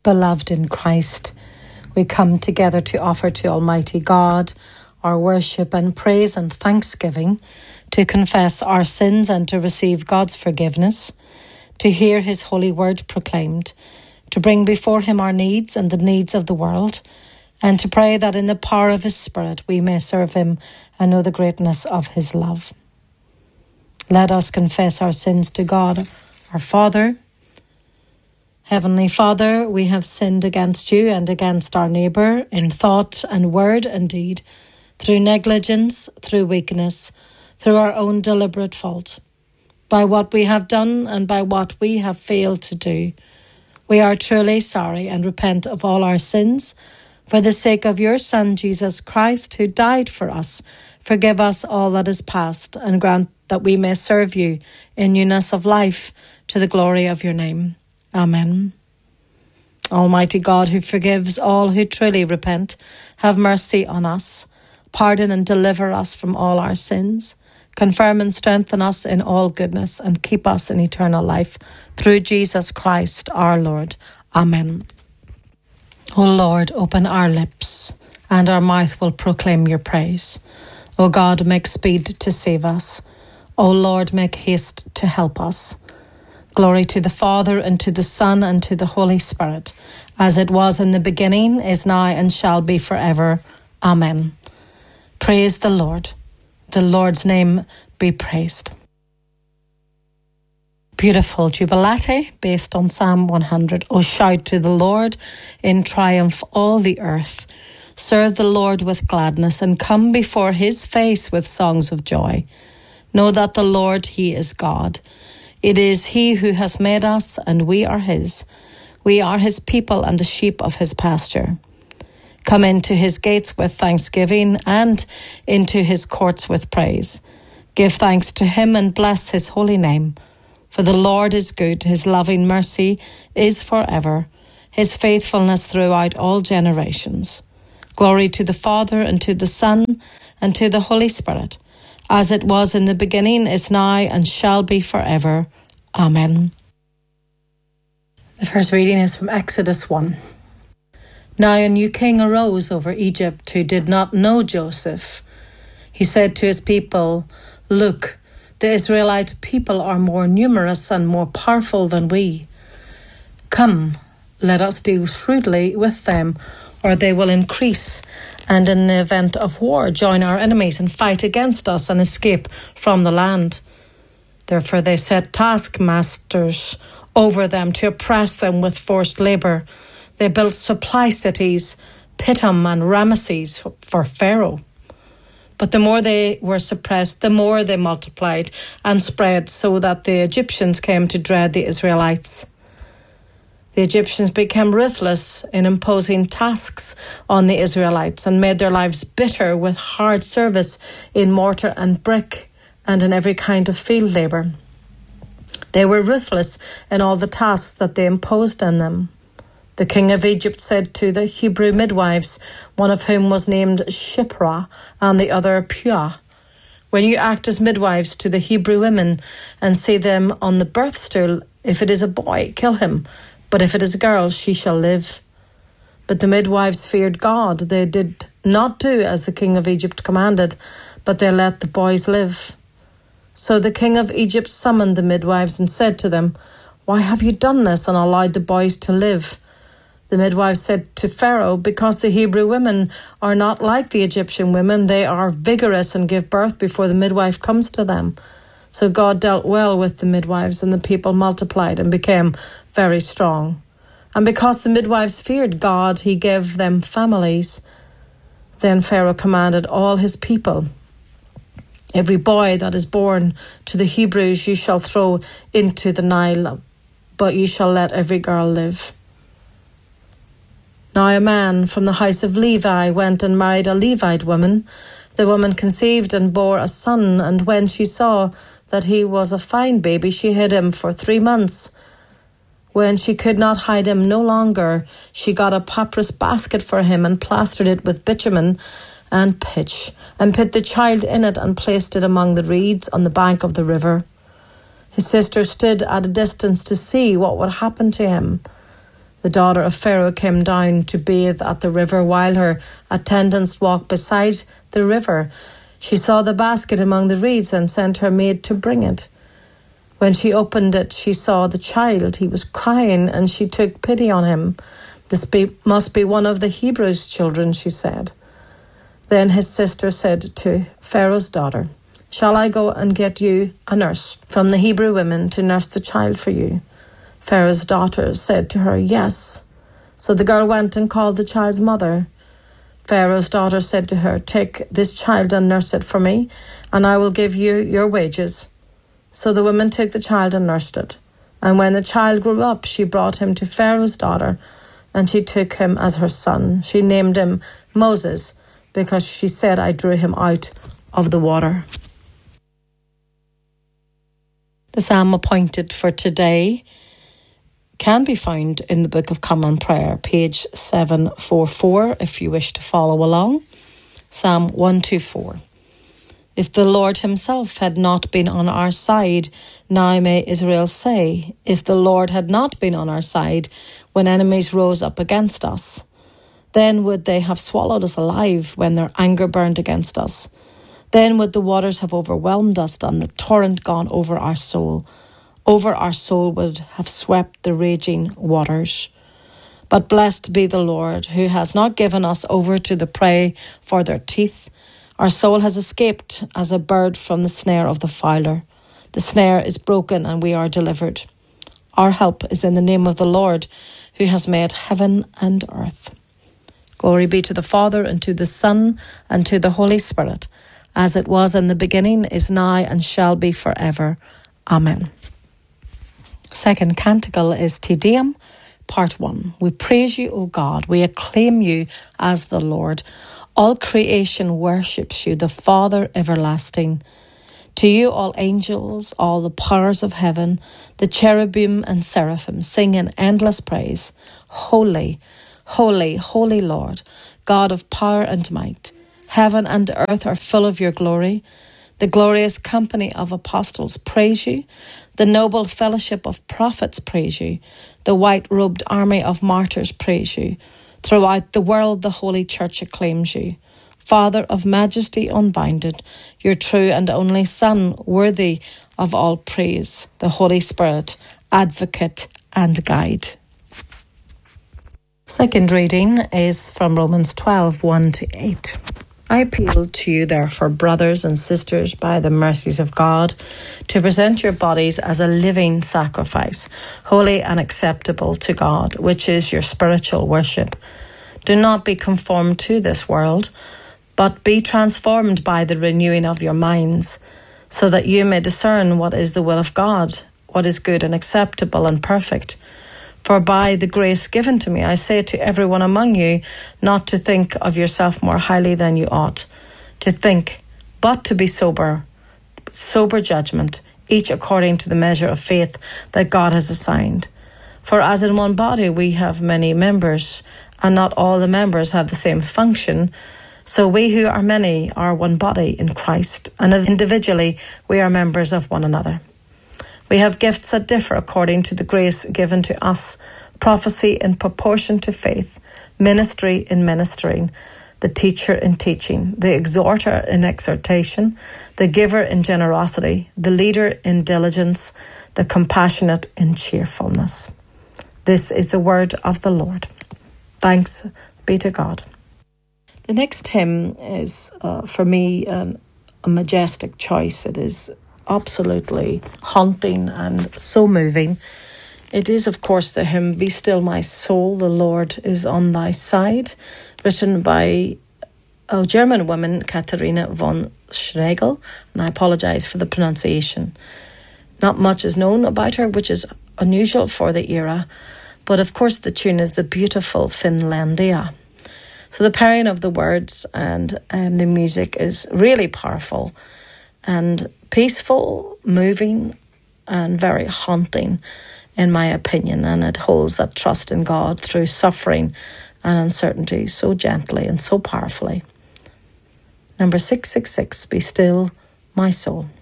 Beloved in Christ, we come together to offer to Almighty God our worship and praise and thanksgiving, to confess our sins and to receive God's forgiveness, to hear his holy word proclaimed, to bring before him our needs and the needs of the world, and to pray that in the power of his Spirit we may serve him and know the greatness of his love. Let us confess our sins to God, our Father. Heavenly Father, we have sinned against you and against our neighbour in thought and word and deed, through negligence, through weakness, through our own deliberate fault, by what we have done and by what we have failed to do. We are truly sorry and repent of all our sins. For the sake of your Son, Jesus Christ, who died for us, forgive us all that is past and grant that we may serve you in newness of life to the glory of your name. Amen. Almighty God, who forgives all who truly repent, have mercy on us. Pardon and deliver us from all our sins. Confirm and strengthen us in all goodness and keep us in eternal life. Through Jesus Christ our Lord. Amen. O Lord, open our lips, and our mouth will proclaim your praise. O God, make speed to save us. O Lord, make haste to help us. Glory to the Father, and to the Son, and to the Holy Spirit, as it was in the beginning, is now, and shall be forever. Amen. Praise the Lord. The Lord's name be praised. Beautiful Jubilate, based on Psalm 100. O shout to the Lord in triumph, all the earth. Serve the Lord with gladness, and come before his face with songs of joy. Know that the Lord, he is God. It is he who has made us, and we are his. We are his people and the sheep of his pasture. Come into his gates with thanksgiving, and into his courts with praise. Give thanks to him and bless his holy name. For the Lord is good, his loving mercy is forever, his faithfulness throughout all generations. Glory to the Father, and to the Son, and to the Holy Spirit, as it was in the beginning, is now, and shall be forever. Amen. The first reading is from Exodus 1. Now a new king arose over Egypt who did not know Joseph. He said to his people, "Look, the Israelite people are more numerous and more powerful than we. Come, let us deal shrewdly with them, or they will increase, and in the event of war join our enemies and fight against us and escape from the land." Therefore they set taskmasters over them to oppress them with forced labour. They built supply cities, Pithom and Ramesses, for Pharaoh. But the more they were suppressed, the more they multiplied and spread, so that the Egyptians came to dread the Israelites. The Egyptians became ruthless in imposing tasks on the Israelites and made their lives bitter with hard service in mortar and brick and in every kind of field labour. They were ruthless in all the tasks that they imposed on them. The king of Egypt said to the Hebrew midwives, one of whom was named Shiphrah and the other Puah, "When you act as midwives to the Hebrew women and see them on the birth stool, if it is a boy, kill him. But if it is a girl, she shall live." But the midwives feared God. They did not do as the king of Egypt commanded, but they let the boys live. So the king of Egypt summoned the midwives and said to them, "Why have you done this and allowed the boys to live?" The midwives said to Pharaoh, "Because the Hebrew women are not like the Egyptian women. They are vigorous and give birth before the midwife comes to them." So God dealt well with the midwives, and the people multiplied and became very strong. And because the midwives feared God, he gave them families. Then Pharaoh commanded all his people, "Every boy that is born to the Hebrews you shall throw into the Nile, but you shall let every girl live." Now a man from the house of Levi went and married a Levite woman. The woman conceived and bore a son, and when she saw that he was a fine baby, she hid him for 3 months. When she could not hide him no longer, she got a papyrus basket for him and plastered it with bitumen and pitch, and put the child in it and placed it among the reeds on the bank of the river. His sister stood at a distance to see what would happen to him. The daughter of Pharaoh came down to bathe at the river while her attendants walked beside the river. She saw the basket among the reeds and sent her maid to bring it. When she opened it, she saw the child. He was crying, and she took pity on him. This must be one of the Hebrews' children, she said. Then his sister said to Pharaoh's daughter, "Shall I go and get you a nurse from the Hebrew women to nurse the child for you?" Pharaoh's daughter said to her, "Yes." So the girl went and called the child's mother. Pharaoh's daughter said to her, "Take this child and nurse it for me, and I will give you your wages." So the woman took the child and nursed it. And when the child grew up, she brought him to Pharaoh's daughter, and she took him as her son. She named him Moses, because she said, "I drew him out of the water." The psalm appointed for today can be found in the Book of Common Prayer, page 744, if you wish to follow along. Psalm 124. If the Lord himself had not been on our side, now may Israel say, if the Lord had not been on our side when enemies rose up against us, then would they have swallowed us alive when their anger burned against us. Then would the waters have overwhelmed us and the torrent gone over our soul. Over our soul would have swept the raging waters. But blessed be the Lord, who has not given us over to the prey for their teeth. Our soul has escaped as a bird from the snare of the fowler. The snare is broken and we are delivered. Our help is in the name of the Lord, who has made heaven and earth. Glory be to the Father, and to the Son, and to the Holy Spirit, as it was in the beginning, is now, and shall be forever. Amen. Second canticle is Te Deum, Part 1. We praise you, O God. We acclaim you as the Lord. All creation worships you, the Father everlasting. To you all angels, all the powers of heaven, the cherubim and seraphim sing in endless praise. Holy, holy, holy Lord, God of power and might. Heaven and earth are full of your glory. The glorious company of apostles praise you. The noble fellowship of prophets praise you. The white-robed army of martyrs praise you. Throughout the world the Holy Church acclaims you. Father of majesty unbounded, your true and only Son, worthy of all praise, the Holy Spirit, advocate and guide. Second reading is from Romans 12, 1-8. I appeal to you, therefore, brothers and sisters, by the mercies of God, to present your bodies as a living sacrifice, holy and acceptable to God, which is your spiritual worship. Do not be conformed to this world, but be transformed by the renewing of your minds, so that you may discern what is the will of God, what is good and acceptable and perfect. For by the grace given to me, I say to everyone among you, not to think of yourself more highly than you ought, to think, but to be sober judgment, each according to the measure of faith that God has assigned. For as in one body we have many members, and not all the members have the same function, so we who are many are one body in Christ, and individually we are members of one another. We have gifts that differ according to the grace given to us, prophecy in proportion to faith, ministry in ministering, the teacher in teaching, the exhorter in exhortation, the giver in generosity, the leader in diligence, the compassionate in cheerfulness. This is the word of the Lord. Thanks be to God. The next hymn is, for me, a majestic choice. It is absolutely haunting and so moving. It is, of course, the hymn, Be Still My Soul, the Lord is on Thy Side, written by a German woman, Katharina von Schregel, and I apologise for the pronunciation. Not much is known about her, which is unusual for the era, but of course the tune is the beautiful Finlandia. So the pairing of the words and the music is really powerful and peaceful, moving, and very haunting, in my opinion, and it holds that trust in God through suffering and uncertainty so gently and so powerfully. Number 666, Be Still My Soul.